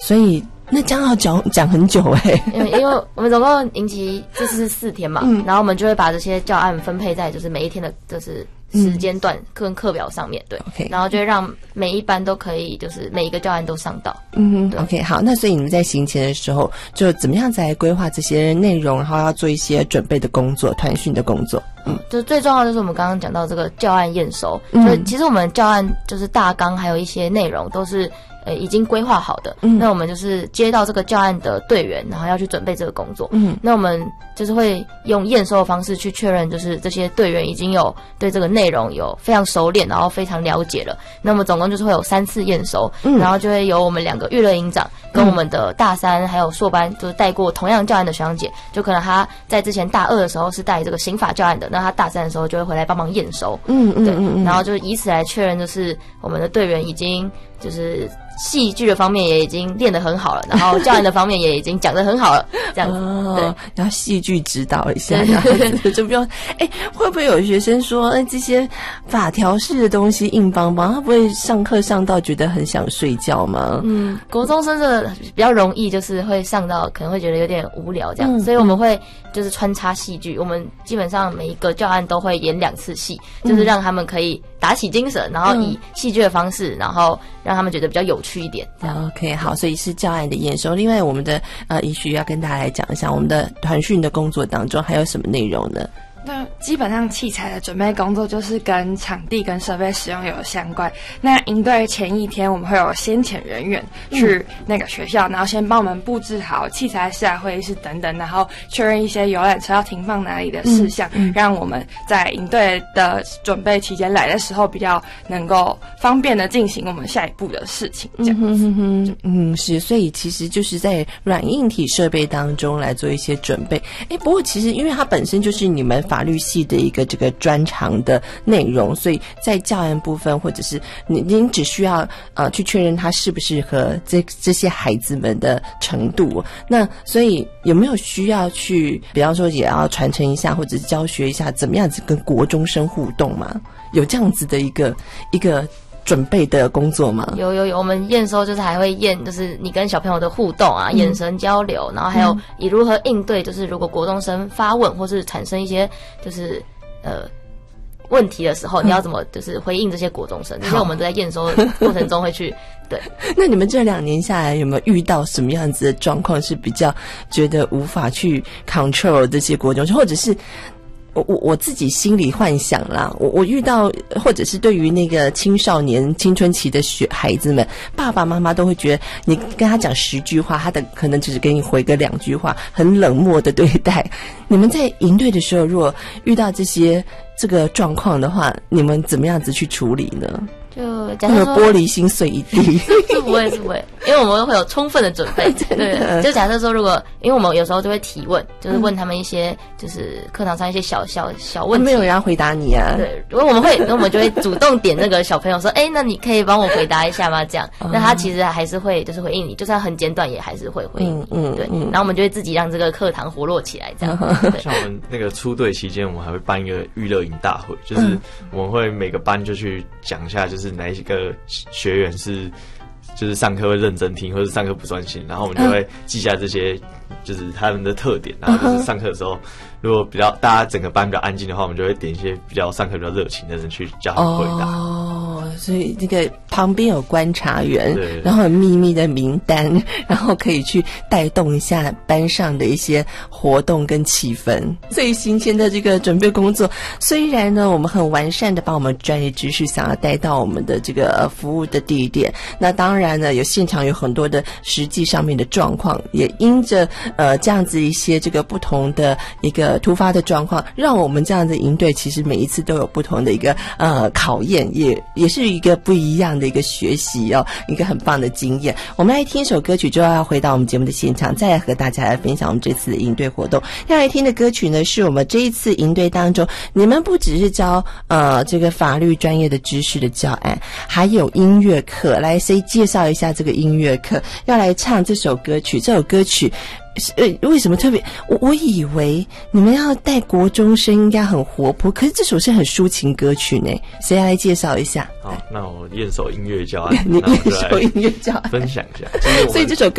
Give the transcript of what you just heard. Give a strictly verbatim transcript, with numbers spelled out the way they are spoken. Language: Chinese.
所以那这样要讲讲很久哎、欸， 因为因为我们总共营期就是四天嘛，嗯，然后我们就会把这些教案分配在就是每一天的就是时间段跟课表上面，对 ，OK， 然后就会让每一班都可以就是每一个教案都上到， 嗯 ，OK， 好，那所以你们在行前的时候就怎么样再来规划这些内容，然后要做一些准备的工作、团训的工作。 嗯，就最重要的就是我们刚刚讲到这个教案验收，嗯，就是其实我们教案就是大纲还有一些内容都是呃已经规划好的，嗯，那我们就是接到这个教案的队员，然后要去准备这个工作，嗯，那我们就是会用验收的方式去确认，就是这些队员已经有对这个内容有非常熟练，然后非常了解了。那么总共就是会有三次验收，嗯，然后就会有我们两个育乐营长跟我们的大三还有硕班，就是带过同样教案的学长姐，就可能他在之前大二的时候是带这个刑法教案的，那他大三的时候就会回来帮忙验收，嗯嗯，对，嗯，然后就以此来确认，就是我们的队员已经就是戏剧的方面也已经练得很好了，然后教案的方面也已经讲得很好了，这样子，哦，对， 然后戏剧指导一下，然后就不用，哎，会不会有学生说，哎，这些法条式的东西硬邦邦，他不会上课上到觉得很想睡觉吗？ 嗯，国中生这比较容易，就是会上到可能会觉得有点无聊这样，嗯，所以我们会就是穿插戏剧，我们基本上每一个教案都会演两次戏，嗯，就是让他们可以打起精神，然后以戏剧的方式，然后让他们觉得比较有趣一点。 OK， 好，所以是教案的验收。另外，我们的呃，也许要跟大家来讲一下，我们的团训的工作当中还有什么内容呢？ 那基本上器材的准备工作就是跟场地跟设备使用有相关。那营队前一天我们会有先遣人员去那个学校，嗯，然后先帮我们布置好器材室啊、会议室等等，然后确认一些游览车要停放哪里的事项，嗯嗯，让我们在营队的准备期间来的时候比较能够方便的进行我们下一步的事情。这样子，嗯哼哼， 嗯，是，所以其实就是在软硬体设备当中来做一些准备。哎，不过其实因为它本身就是你们法律系的一个这个专长的内容，所以在教案部分或者是你您只需要呃去确认它适不适合这这些孩子们的程度。那所以有没有需要去比方说也要传承一下或者是教学一下怎么样子跟国中生互动吗？有这样子的一个一个准备的工作吗？ 有有有，我们验收就是还会验，就是你跟小朋友的互动啊，嗯，眼神交流，然后还有以如何应对，就是如果国中生发问或是产生一些就是呃问题的时候，嗯，你要怎么就是回应这些国中生？这些我们都在验收的过程中会去对。 那你们这两年下来有没有遇到什么样子的状况是比较觉得无法去 control 这些国中生，或者是？我我我自己心里幻想啦，我我遇到或者是对于那个青少年青春期的学孩子们，爸爸妈妈都会觉得你跟他讲十句话，他的可能只是给你回个两句话，很冷漠的对待。你们在营队的时候，如果遇到这些这个状况的话，你们怎么样子去处理呢？ 就假设说玻璃心碎一地， 是不会是不会，因为我们会有充分的准备。对，就假设说，如果因为我们有时候就会提问，就是问他们一些就是课堂上一些小小小问题， 没有人要回答你啊。 对，如果我们会，那我们就会主动点那个小朋友说，哎，那你可以帮我回答一下吗？这样，那他其实还是会就是回应你，就算很简短也还是会回应你。嗯嗯，对。然后我们就会自己让这个课堂活络起来，这样。 像我们那个出队期间，我们还会办一个娱乐营大会，就是我们会每个班就去讲一下，就是哪一个学员是就是上课会认真听，或者上课不专心，然后我们就会记下这些就是他们的特点，然后就是上课的时候，如果比较大家整个班比较安静的话，我们就会点一些比较上课比较热情的人去教他们回答。 哦，所以这个旁边有观察员，然后有秘密的名单，然后可以去带动一下班上的一些活动跟气氛。最新鲜的这个准备工作，虽然呢我们很完善的把我们专业知识想要带到我们的这个服务的地点，那当然呢有现场有很多的实际上面的状况，也因着呃这样子一些这个不同的一个突发的状况，让我们这样的营队其实每一次都有不同的一个呃考验，也也是一个不一样的一个学习哦，一个很棒的经验。我们来听一首歌曲，就要回到我们节目的现场，再来和大家来分享我们这次的营队活动。要来听的歌曲呢，是我们这一次营队当中，你们不只是教呃这个法律专业的知识的教案，还有音乐课。来，谁介绍一下这个音乐课？要来唱这首歌曲，这首歌曲。呃，为什么特别？我我以为你们要带国中生应该很活泼，可是这首是很抒情歌曲呢。谁来介绍一下？ 好，那我验收音乐教案， 你验收音乐教案， 分享一下。 所以这首歌